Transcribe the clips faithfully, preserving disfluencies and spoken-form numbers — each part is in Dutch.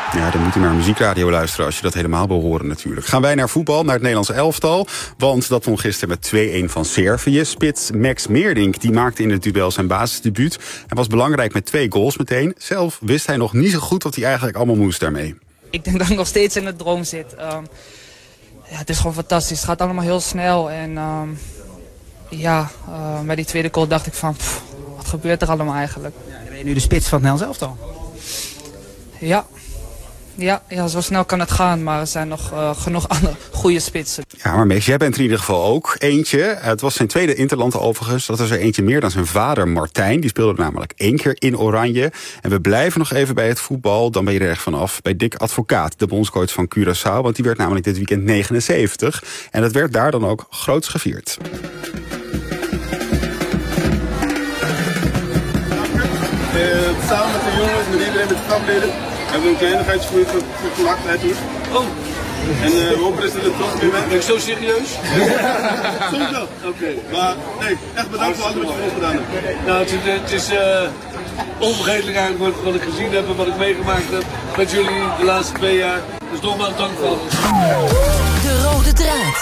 Ja, dan moet je naar muziekradio luisteren als je dat helemaal wil horen natuurlijk. Gaan wij naar voetbal, naar het Nederlands elftal. Want dat won gisteren met twee-een van Servië. Spits Max Meerdink die maakte in het duel zijn basisdebuut. Hij was belangrijk met twee goals meteen. Zelf wist hij nog niet zo goed wat hij eigenlijk allemaal moest daarmee. Ik denk dat ik nog steeds in de droom zit. Um, ja, het is gewoon fantastisch. Het gaat allemaal heel snel. En um, ja, uh, bij die tweede goal dacht ik van, pff, wat gebeurt er allemaal eigenlijk? Ja, dan ben je nu de spits van het Nederlands elftal. Ja. Ja, ja, zo snel kan het gaan, maar er zijn nog uh, genoeg andere goede spitsen. Ja, maar Mees, jij bent er in ieder geval ook eentje. Het was zijn tweede interland overigens. Dat is er eentje meer dan zijn vader Martijn. Die speelde namelijk één keer in Oranje. En we blijven nog even bij het voetbal. Dan ben je er echt vanaf bij Dick Advocaat, de bondscoach van Curaçao. Want die werd namelijk dit weekend negenenzeventig. En dat werd daar dan ook groots gevierd. Uh, samen met de jongens, met iedereen, met de stapleden, hebben we een kleinigheidje voor je verlakt uit doen. Oh. En uh, we hopen dat je er trots mee bent. Ben ik zo serieus? Soms wel. Oké. Okay. Maar nee, echt bedankt voor alles wat je voor ons gedaan hebt. Nou, het is, het is uh, onvergetelijk eigenlijk wat, wat ik gezien heb en wat ik meegemaakt heb met jullie de laatste twee jaar. Dus nogmaals dank voor alles. De rode draad.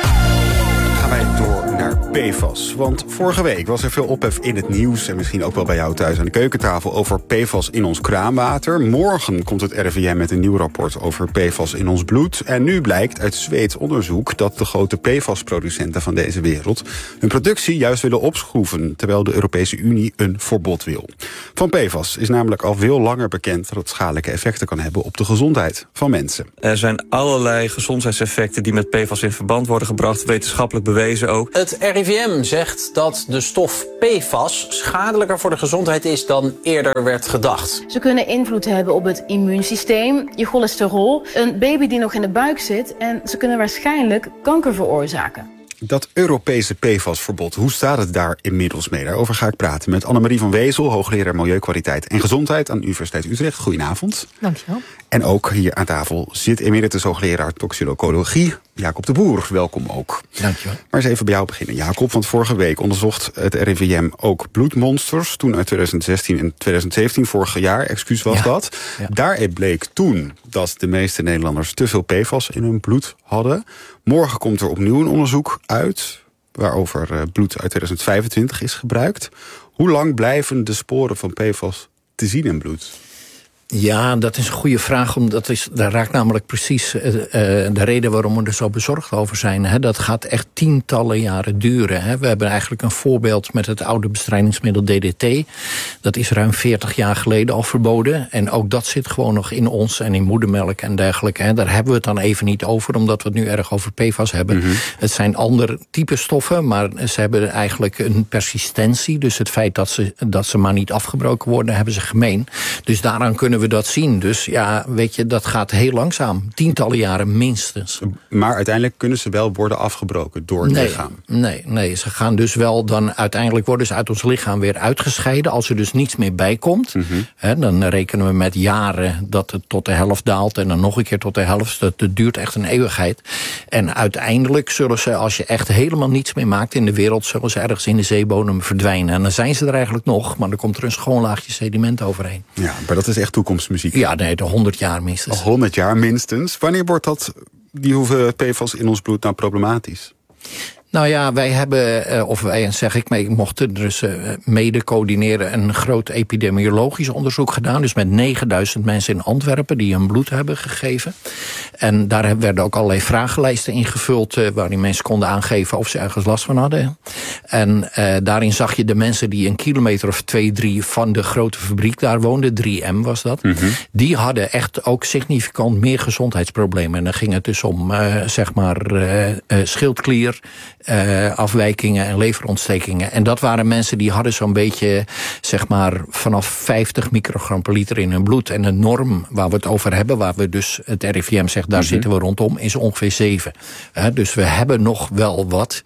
Gaan wij door naar P F A S. Want vorige week was er veel ophef in het nieuws en misschien ook wel bij jou thuis aan de keukentafel over P F A S in ons kraanwater. Morgen komt het R I V M met een nieuw rapport over P F A S in ons bloed. En nu blijkt uit Zweeds onderzoek dat de grote P F A S-producenten van deze wereld hun productie juist willen opschroeven, terwijl de Europese Unie een verbod wil. Van P F A S is namelijk al veel langer bekend dat het schadelijke effecten kan hebben op de gezondheid van mensen. Er zijn allerlei gezondheidseffecten die met P F A S in verband worden gebracht, wetenschappelijk bewezen ook. Het R I V M zegt dat de stof P F A S schadelijker voor de gezondheid is dan eerder werd gedacht. Ze kunnen invloed hebben op het immuunsysteem, je cholesterol, een baby die nog in de buik zit en ze kunnen waarschijnlijk kanker veroorzaken. Dat Europese P F A S-verbod, hoe staat het daar inmiddels mee? Daarover ga ik praten met Annemarie van Wezel, hoogleraar Milieukwaliteit en Gezondheid aan de Universiteit Utrecht. Goedenavond. Dankjewel. En ook hier aan tafel zit emeritus hoogleraar toxicologie Jacob de Boer. Welkom ook. Dankjewel. Maar eens even bij jou beginnen, Jacob. Want vorige week onderzocht het R I V M ook bloedmonsters. Toen uit twintig zestien en twintig zeventien, vorig jaar, excuus was ja. dat. Ja. Daar bleek toen dat de meeste Nederlanders te veel P F A S in hun bloed hadden. Morgen komt er opnieuw een onderzoek uit waarover bloed uit twintig vijfentwintig is gebruikt. Hoe lang blijven de sporen van P F A S te zien in bloed? Ja, dat is een goede vraag. Omdat is, dat raakt namelijk precies uh, de reden waarom we er zo bezorgd over zijn. Hè. Dat gaat echt tientallen jaren duren. Hè. We hebben eigenlijk een voorbeeld met het oude bestrijdingsmiddel D D T. Dat is ruim veertig jaar geleden al verboden. En ook dat zit gewoon nog in ons en in moedermelk en dergelijke. Hè. Daar hebben we het dan even niet over, omdat we het nu erg over P F A S hebben. Mm-hmm. Het zijn andere type stoffen, maar ze hebben eigenlijk een persistentie. Dus het feit dat ze, dat ze maar niet afgebroken worden, hebben ze gemeen. Dus daaraan kunnen we dat zien. Dus ja, weet je, dat gaat heel langzaam. Tientallen jaren minstens. Maar uiteindelijk kunnen ze wel worden afgebroken door het nee, lichaam? Nee, nee, ze gaan dus wel dan uiteindelijk worden ze uit ons lichaam weer uitgescheiden. Als er dus niets meer bij komt, mm-hmm. hè, dan rekenen we met jaren dat het tot de helft daalt en dan nog een keer tot de helft. Dat, dat duurt echt een eeuwigheid. En uiteindelijk zullen ze, als je echt helemaal niets meer maakt in de wereld, zullen ze ergens in de zeebodem verdwijnen. En dan zijn ze er eigenlijk nog, maar dan komt er een schoon laagje sediment overheen. Ja, maar dat is echt toekomstmuziek. Ja, nee, de honderd jaar minstens. honderd jaar minstens. Wanneer wordt dat, die hoeveelheid P F A S in ons bloed nou problematisch? Nou ja, wij hebben, of wij zeg ik, maar ik mocht dus mede coördineren een groot epidemiologisch onderzoek gedaan. Dus met negenduizend mensen in Antwerpen die hun bloed hebben gegeven. En daar werden ook allerlei vragenlijsten ingevuld waarin mensen konden aangeven of ze ergens last van hadden. En uh, daarin zag je de mensen die een kilometer of twee, drie van de grote fabriek daar woonden, drie M was dat. Mm-hmm. Die hadden echt ook significant meer gezondheidsproblemen. En dan ging het dus om, uh, zeg maar, uh, uh, schildklier, Uh, afwijkingen en leverontstekingen. En dat waren mensen die hadden zo'n beetje, zeg maar, vanaf vijftig microgram per liter in hun bloed. En de norm waar we het over hebben, waar we dus het R I V M zegt, daar mm-hmm. zitten we rondom, is ongeveer zeven. Uh, dus we hebben nog wel wat.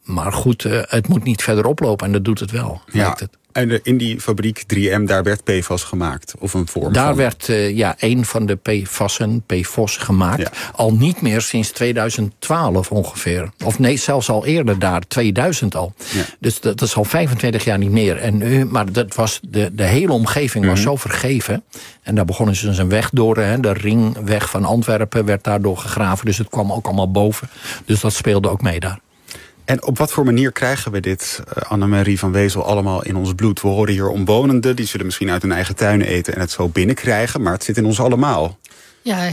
maar goed, uh, het moet niet verder oplopen en dat doet het wel. Ja. Het. En in die fabriek drie M, daar werd P F A S gemaakt? Of een vorm Daar van? werd uh, ja, een van de P F A S'en, P F O S, gemaakt. Ja. Al niet meer sinds tweeduizend twaalf ongeveer. Of nee, zelfs al eerder daar, tweeduizend al. Ja. Dus dat, dat is al vijfentwintig jaar niet meer. En nu, maar dat was de, de hele omgeving was mm-hmm. zo vergeven. En daar begonnen ze dus een weg door. Hè, de ringweg van Antwerpen werd daardoor gegraven. Dus het kwam ook allemaal boven. Dus dat speelde ook mee daar. En op wat voor manier krijgen we dit, uh, Annemarie van Wezel, allemaal in ons bloed? We horen hier omwonenden, die zullen misschien uit hun eigen tuin eten en het zo binnenkrijgen, maar het zit in ons allemaal. Ja,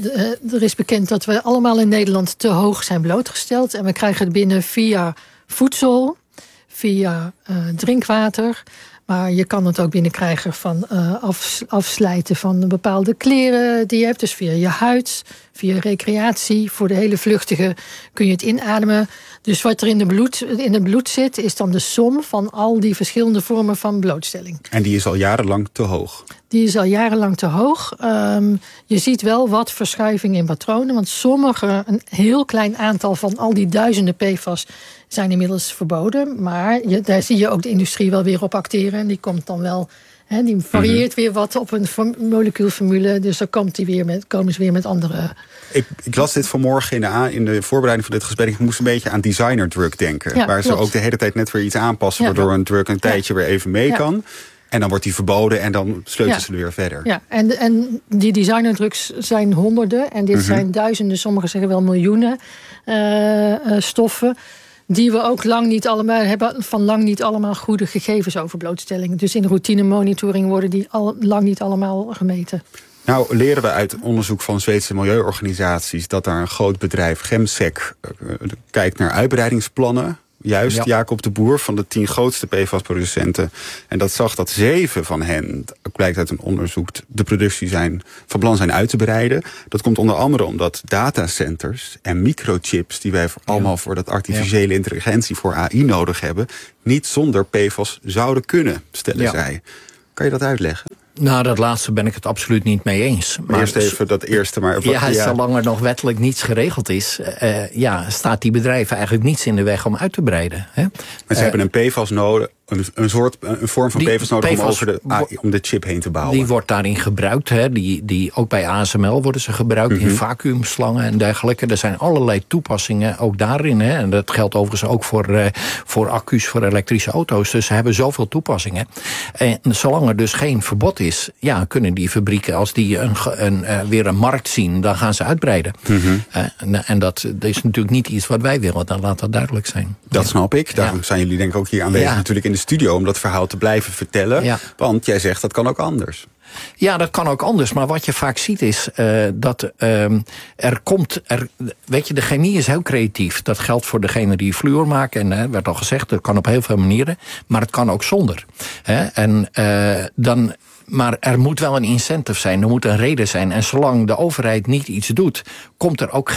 er is bekend dat we allemaal in Nederland te hoog zijn blootgesteld. En we krijgen het binnen via voedsel, via uh, drinkwater. Maar je kan het ook binnenkrijgen van uh, af, afslijten van bepaalde kleren die je hebt. Dus via je huid, via recreatie. Voor de hele vluchtige kun je het inademen. Dus wat er in, de bloed, in het bloed zit, is dan de som van al die verschillende vormen van blootstelling. En die is al jarenlang te hoog? Die is al jarenlang te hoog. Um, je ziet wel wat verschuiving in patronen. Want sommige, een heel klein aantal van al die duizenden P F A S zijn inmiddels verboden. Maar je, daar zie je ook de industrie wel weer op acteren. En die komt dan wel, hè, die varieert mm-hmm. weer wat op een molecuulformule. Dus dan komt die weer met, komen ze weer met andere... Ik, ik las dit vanmorgen in de, in de voorbereiding van dit gesprek. Ik moest een beetje aan designer drug denken. Ja, waar klopt. ze ook de hele tijd net weer iets aanpassen. Ja, waardoor een drug een tijdje ja. weer even mee ja. kan. En dan wordt die verboden en dan sleutelen ja. ze er weer verder. Ja, en, en die designerdrugs zijn honderden. En dit mm-hmm. zijn duizenden, sommigen zeggen wel miljoenen uh, uh, stoffen. Die we ook lang niet allemaal hebben, van lang niet allemaal goede gegevens over blootstelling. Dus in routinemonitoring worden die al, lang niet allemaal gemeten. Nou leren we uit onderzoek van Zweedse milieuorganisaties dat daar een groot bedrijf, Gemsec, uh, kijkt naar uitbreidingsplannen. Juist, ja. Jacob de Boer van de tien grootste P F A S-producenten. En dat zag dat zeven van hen, blijkt uit een onderzoek, de productie zijn, van plan zijn uit te breiden. Dat komt onder andere omdat datacenters en microchips, die wij voor, ja. allemaal voor dat artificiële ja. intelligentie, voor A I nodig hebben, niet zonder P F A S zouden kunnen, stellen ja. zij. Kan je dat uitleggen? Nou, dat laatste ben ik het absoluut niet mee eens. Maar eerst even dat eerste. Maar wat, ja, ja, zolang er nog wettelijk niets geregeld is, uh, ja, staat die bedrijven eigenlijk niets in de weg om uit te breiden. Hè? Maar ze uh, hebben een P F A S nodig, een, een soort, een vorm van die, P F A S nodig P F A S om over de A I, om de chip heen te bouwen. Die wordt daarin gebruikt. Hè? Die, die, ook bij A S M L worden ze gebruikt, mm-hmm. in vacuümslangen en dergelijke. Er zijn allerlei toepassingen ook daarin. Hè? En dat geldt overigens ook voor, uh, voor accu's voor elektrische auto's. Dus ze hebben zoveel toepassingen. En zolang er dus geen verbod is, ja, kunnen die fabrieken, als die een, een, uh, weer een markt zien, dan gaan ze uitbreiden. Mm-hmm. Uh, en en dat, dat is natuurlijk niet iets wat wij willen, dan laat dat duidelijk zijn. Dat snap ik. Daarom ja. zijn jullie denk ik ook hier aanwezig ja. natuurlijk in de studio om dat verhaal te blijven vertellen. Ja. Want jij zegt dat kan ook anders. Ja, dat kan ook anders. Maar wat je vaak ziet is uh, dat uh, er komt... Er, weet je, de chemie is heel creatief. Dat geldt voor degene die fluor maken. En er uh, werd al gezegd, dat kan op heel veel manieren. Maar het kan ook zonder. Hè? En uh, dan... Maar er moet wel een incentive zijn, er moet een reden zijn. En zolang de overheid niet iets doet, komt er ook